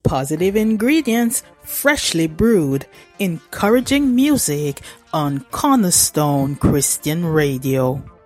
positive ingredients, freshly brewed, encouraging music on Cornerstone Christian Radio.